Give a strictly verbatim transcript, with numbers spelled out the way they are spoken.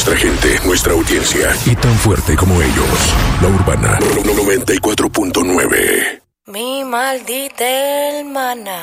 nuestra gente, nuestra audiencia. Y tan fuerte como ellos. La Urbana noventa y cuatro punto nueve. Mi maldita hermana.